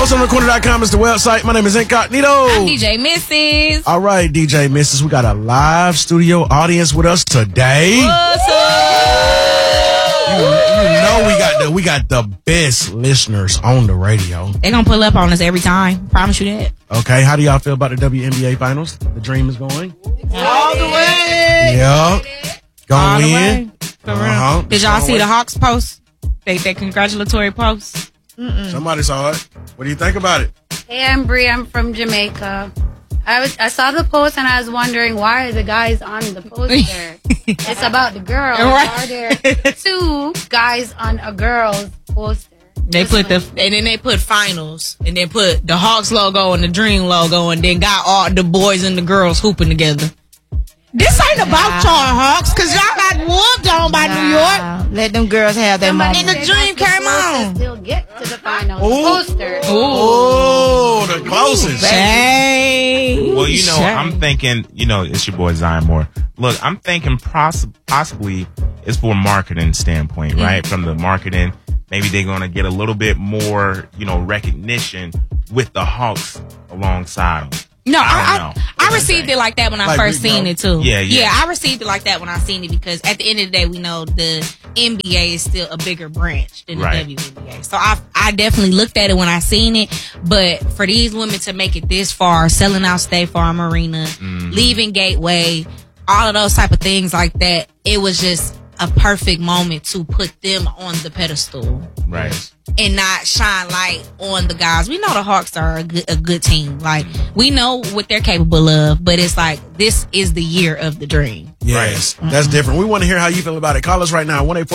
OnTheCorner.com is the website. My name is Incognito. I'm DJ Mrs. All right, DJ Mrs. We got a live studio audience with us today. What's up? You know we got the best listeners on the radio. They're going to pull up on us every time. Promise you that. Okay, how do y'all feel about the WNBA finals? The dream is going? All the way. Yeah. Gonna win. For real. Did y'all see the Hawks post? They congratulatory post? Somebody saw it. What do you think about it? Hey, I'm Bree. I'm from Jamaica. I saw the post and I was wondering, why are the guys on the poster? It's about the girls. Right. Are there two guys on a girl's poster? They put and then they put finals, and then put the Hawks logo and the Dream logo, and then got all the boys and the girls hooping together. This ain't about y'all Hawks, cause y'all got whooped on by New York. Let them girls have their moment. And the Dream came on. Still get to the finals. Poster. Oh, the closest. Hey. Well, I'm thinking, it's your boy Zion Moore. Look, I'm thinking possibly it's for a marketing standpoint, right? From the marketing, maybe they're going to get a little bit more, recognition with the Hawks alongside them. No, I received it like that when I first seen it too. Yeah. I received it like that when I seen it because at the end of the day, we know the NBA is still a bigger branch than the WNBA. So I definitely looked at it when I seen it. But for these women to make it this far, selling out State Farm Arena, leaving Gateway, all of those type of things like that, it was just a perfect moment to put them on the pedestal. Right. And not shine light on the guys. We know the Hawks are a good team. Like, we know what they're capable of, but it's like, this is the year of the Dream. Yes, that's different. We want to hear how you feel about it. Call us right now, 1-800